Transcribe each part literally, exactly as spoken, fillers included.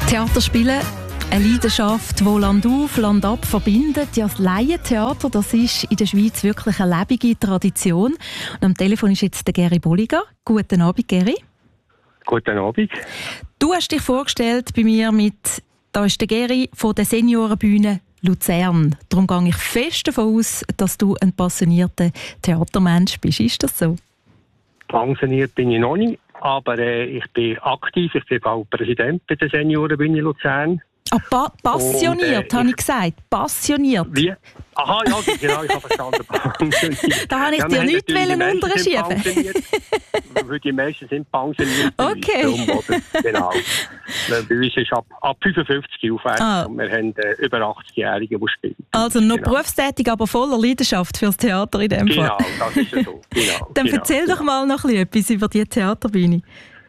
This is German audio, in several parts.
Theater spielen, eine Leidenschaft, die Land auf, Land ab verbindet. Ja, das Laientheater, das ist in der Schweiz wirklich eine lebende Tradition. Und am Telefon ist jetzt der Geri Bolliger. Guten Abend, Geri. Guten Abend. Du hast dich vorgestellt bei mir mit, da ist der Geri von der Seniorenbühne Luzern. Darum gehe ich fest davon aus, dass du ein passionierter Theatermensch bist. Ist das so? Pensioniert bin ich noch nicht, aber äh, ich bin aktiv. Ich bin auch Präsident bei der Seniorenbühne Luzern. Ah, pa passioniert, habe ich gesagt. Passioniert. Wie? Aha, ja, genau, ich habe verstanden. Da habe ich ja, dir nichts unterschieben. Weil die meisten sind pensioniert. Okay. Darum, genau. Bei uns ist ab, ab fünfundfünfzig aufwärts ah. und wir haben äh, über achtzig-Jährige, die spielen. Also noch genau. berufstätig, aber voller Leidenschaft fürs Theater in dem Fall. Genau, das ist ja so. Genau, Dann genau, erzähl genau. doch mal noch etwas über die Theaterbühne.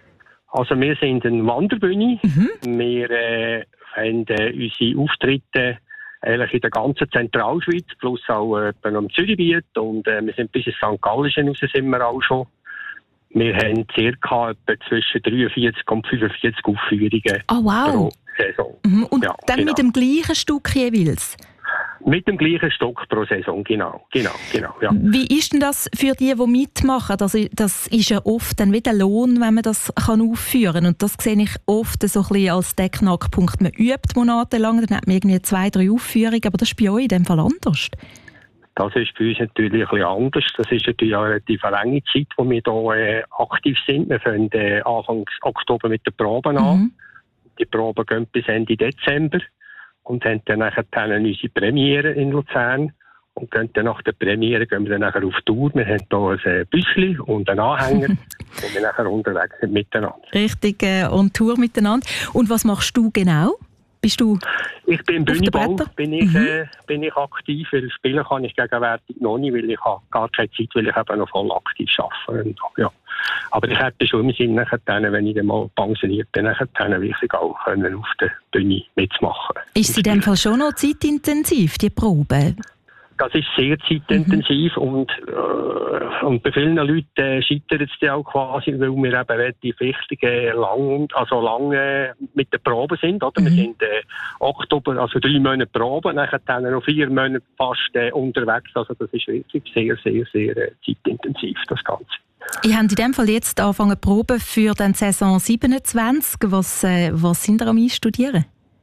Also wir sind eine Wanderbühne. Mhm. Wir äh, haben äh, unsere Auftritte eigentlich in der ganzen Zentralschweiz, plus auch äh, am Zürichgebiet. Und äh, wir sind bis ins Sankt Gallischen raus, sind wir auch schon. Wir haben ca. etwa zwischen dreiundvierzig und fünfundvierzig Aufführungen oh, wow. pro Saison. Mhm. Und ja, dann genau. mit dem gleichen Stück jeweils? Mit dem gleichen Stück pro Saison, genau. genau, genau ja. Wie ist denn das für die, die mitmachen? Das, das ist ja oft dann wieder Lohn, wenn man das kann aufführen kann. Und das sehe ich oft so ein bisschen als den Knackpunkt. Man übt monatelang, dann hat man irgendwie zwei, drei Aufführungen, aber das ist bei euch in dem Fall anders. Das ist bei uns natürlich ein bisschen anders. Das ist natürlich eine relativ lange Zeit, wo wir hier äh, aktiv sind. Wir fangen äh, Anfang Oktober mit den Proben an. Mhm. Die Proben gehen bis Ende Dezember und haben dann nachher dann unsere Premiere in Luzern. Und gehen dann nach der Premiere gehen wir dann nachher auf Tour. Wir haben hier ein Büschli und einen Anhänger und wir nachher unterwegs sind miteinander. Richtig, äh, on Tour miteinander. Und was machst du genau? Bist du ich bin im Bühnenbau, bin ich, mhm. äh, bin ich aktiv, weil spielen kann ich gegenwärtig noch nicht, weil ich habe gar keine Zeit, weil ich eben noch voll aktiv arbeite. Ja. Aber ich hätte schon im Sinn, nachher, wenn ich dann mal pensioniert bin, nachher wirklich auch können, auf der Bühne mitzumachen. Ist es in dem Fall schon noch zeitintensiv, die Probe? Das ist sehr zeitintensiv mhm. und, äh, und bei vielen Leuten äh, scheitert es dann auch quasi, weil wir eben relativ wichtig äh, lang, also lang äh, mit der Probe sind. Oder? Mhm. Wir sind äh, Oktober, also drei Monate Probe, nachher dann noch vier Monate fast äh, unterwegs. Also das ist wirklich sehr, sehr, sehr äh, zeitintensiv, das Ganze. Ihr habt in dem Fall jetzt angefangen Proben für die Saison siebenundzwanzig. Was, äh, was sind ihr am Einstudieren?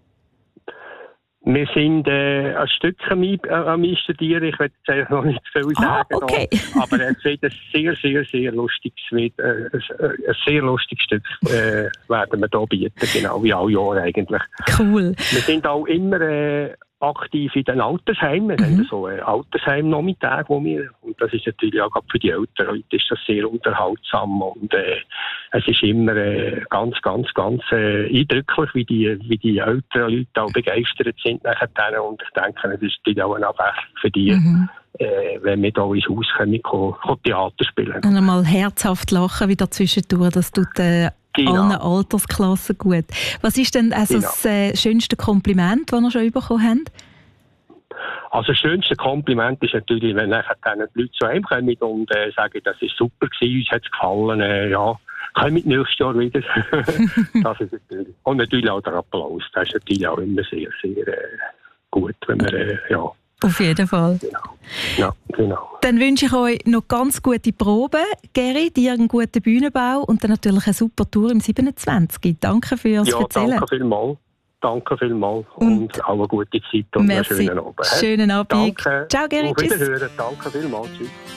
Wir sind äh, ein Stück am, äh, am Einstudieren. Ich will jetzt noch nicht zu viel sagen. Ah, okay. noch, aber es wird ein sehr, sehr, sehr lustiges, wird, äh, ein, ein sehr lustiges Stück äh, werden wir hier bieten, genau wie alle Jahre eigentlich. Cool. Wir sind auch immer äh, aktiv in den Altersheimen. Wir mhm. haben so einen Altersheim-Nachmittag, wo wir, und das ist natürlich auch für die älteren Leute ist das sehr unterhaltsam und äh, es ist immer äh, ganz, ganz, ganz äh, eindrücklich, wie die, wie die älteren Leute auch begeistert sind nachher denen. Und ich denke, das ist natürlich auch eine Abwechslung für die, mhm. äh, wenn wir hier ins Haus können, können, können Theater spielen. Und einmal herzhaft lachen wieder zwischendurch, das tut äh, genau. allen Altersklassen gut. Was ist denn also genau. das äh, schönste Kompliment, das ihr schon bekommen habt? Also das schönste Kompliment ist natürlich, wenn nachher dann die Leute zu einem kommen und äh, sagen, das ist super gewesen, uns hat es gefallen, äh, ja, kommt nächstes Jahr wieder. Das ist natürlich. Und natürlich auch der Applaus, das ist natürlich auch immer sehr, sehr äh, gut, wenn man, äh, ja. Auf jeden Fall. Genau. Ja, genau. Dann wünsche ich euch noch ganz gute Proben, Geri, dir einen guten Bühnenbau und dann natürlich eine super Tour im siebenundzwanzig. Danke fürs ja, Erzählen. Ja, danke vielmals. Danke vielmals und, und auch eine gute Zeit und merci. einen schönen Abend. Schönen Abend. Danke. Ciao, Geri. Auf Wiederhören. Danke vielmals. Tschüss.